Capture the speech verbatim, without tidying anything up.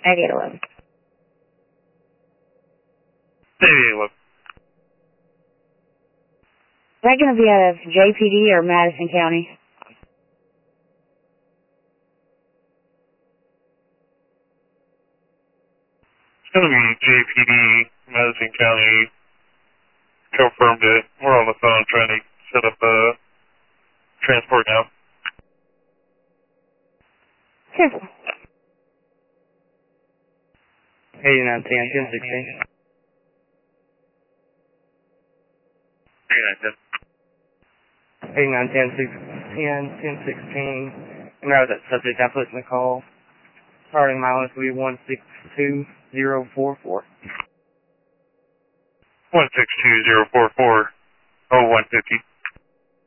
eighty-eight eleven. eighty-eight eleven. Is that going to be out of J P D or Madison County? It's going to be J P D, Madison County. Confirmed it. We're on the phone trying to set up a transport now. Sure. eighty-nine ten, ten sixteen. eighty-nine ten. eighty-nine ten, ten, ten sixteen. And that was that subject I put in the call. Starting mileage will be one six two zero four four. one six two zero four four. Oh, one fifty.